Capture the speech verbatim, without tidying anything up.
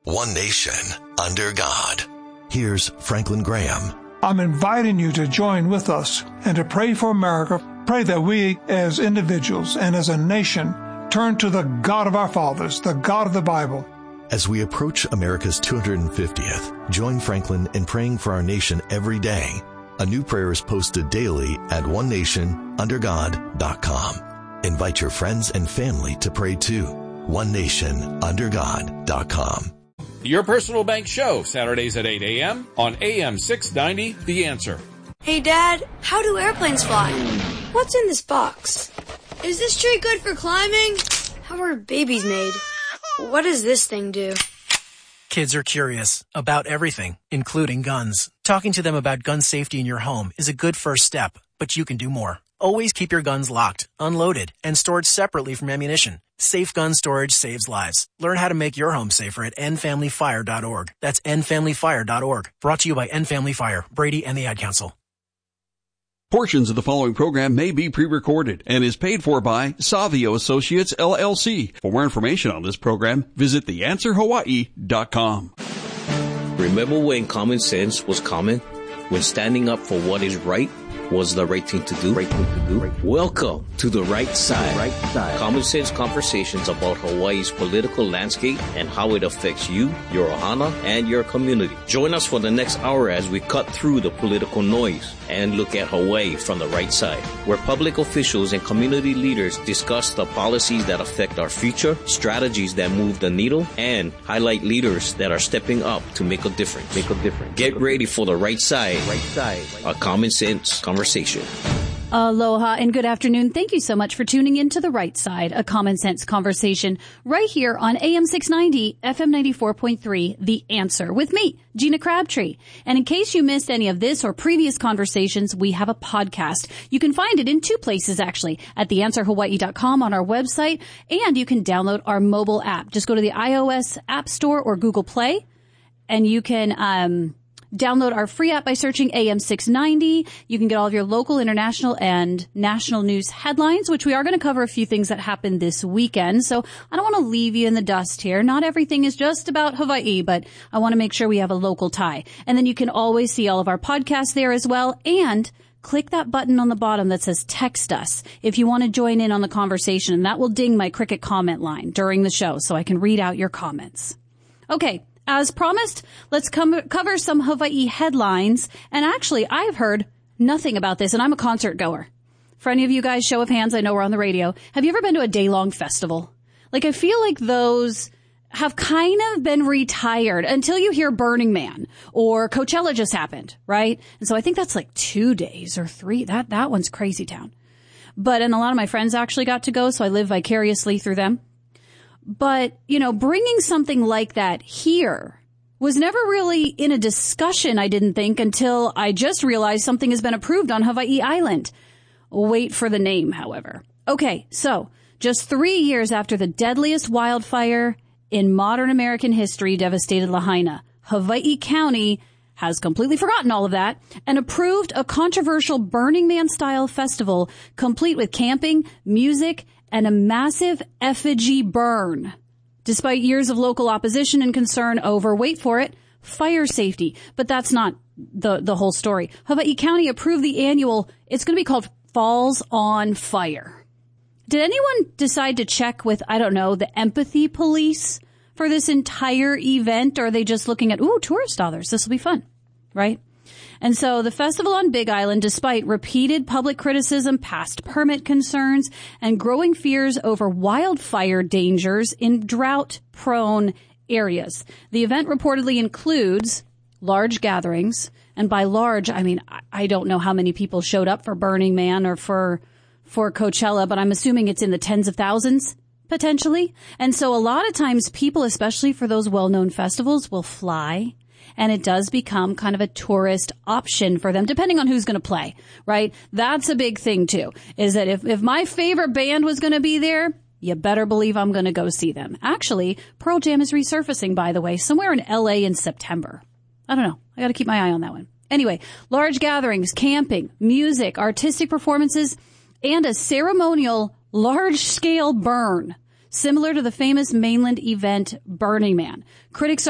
one nation, under God. Here's Franklin Graham. I'm inviting you to join with us and to pray for America. Pray that we as individuals and as a nation turn to the God of our fathers, the God of the Bible. As we approach America's two hundred fiftieth, join Franklin in praying for our nation every day. A new prayer is posted daily at one nation under god dot com. Invite your friends and family to pray too. one nation under god dot com. Your Personal Bank Show, Saturdays at eight a.m. on A M six ninety, The Answer. Hey, Dad, how do airplanes fly? What's in this box? Is this tree good for climbing? How are babies made? What does this thing do? Kids are curious about everything, including guns. Talking to them about gun safety in your home is a good first step, but you can do more. Always keep your guns locked, unloaded, and stored separately from ammunition. Safe gun storage saves lives. Learn how to make your home safer at end family fire dot org. That's end family fire dot org. Brought to you by End Family Fire, Brady, and the Ad Council. Portions of the following program may be pre-recorded and is paid for by Savio Associates, L L C. For more information on this program, visit the answer hawaii dot com. Remember when common sense was common? When standing up for what is right was the right thing to do? Right thing to do. Welcome to The Right Side. Right Side. Common sense conversations about Hawaii's political landscape and how it affects you, your ohana, and your community. Join us for the next hour as we cut through the political noise and look at Hawaii from the right side, where public officials and community leaders discuss the policies that affect our future, strategies that move the needle, and highlight leaders that are stepping up to make a difference. Make a difference. Get ready for The Right Side. Right Side. A common sense conversation. Aloha and good afternoon. Thank you so much for tuning in to The Right Side, a common sense conversation right here on A M six ninety, F M ninety-four point three, The Answer, with me, Gina Crabtree. And in case you missed any of this or previous conversations, we have a podcast. You can find it in two places, actually, at the answer hawaii dot com on our website, and you can download our mobile app. Just go to the iOS App Store or Google Play, and you can um download our free app by searching A M six ninety. You can get all of your local, international, and national news headlines, which we are going to cover a few things that happened this weekend. So I don't want to leave you in the dust here. Not everything is just about Hawaii, but I want to make sure we have a local tie. And then you can always see all of our podcasts there as well. And click that button on the bottom that says text us if you want to join in on the conversation. And that will ding my Cricket comment line during the show so I can read out your comments. Okay. As promised, let's come, cover some Hawaii headlines. And actually, I've heard nothing about this, and I'm a concert goer. For any of you guys, show of hands, I know we're on the radio. Have you ever been to a day-long festival? Like, I feel like those have kind of been retired until you hear Burning Man or Coachella just happened, right? And so I think that's like two days or three. That, that one's crazy town. But, and a lot of my friends actually got to go, so I live vicariously through them. But, you know, bringing something like that here was never really in a discussion, I didn't think, until I just realized something has been approved on Hawaii Island. Wait for the name, however. Okay, so just three years after the deadliest wildfire in modern American history devastated Lahaina, Hawaii County has completely forgotten all of that and approved a controversial Burning Man-style festival complete with camping, music, and a massive effigy burn. Despite years of local opposition and concern over, wait for it, fire safety. But that's not the, the whole story. Hawaii County approved the annual, it's going to be called Falls on Fire. Did anyone decide to check with, I don't know, the empathy police for this entire event? Or are they just looking at, ooh, tourist dollars, this will be fun, right? And so the festival on Big Island, despite repeated public criticism, past permit concerns, and growing fears over wildfire dangers in drought-prone areas. The event reportedly includes large gatherings. And by large, I mean, I don't know how many people showed up for Burning Man or for, for Coachella, but I'm assuming it's in the tens of thousands, potentially. And so a lot of times people, especially for those well-known festivals, will fly. And it does become kind of a tourist option for them, depending on who's going to play, right? That's a big thing, too, is that if, if my favorite band was going to be there, you better believe I'm going to go see them. Actually, Pearl Jam is resurfacing, by the way, somewhere in L A in September. I don't know. I got to keep my eye on that one. Anyway, large gatherings, camping, music, artistic performances, and a ceremonial large-scale burn, similar to the famous mainland event Burning Man. Critics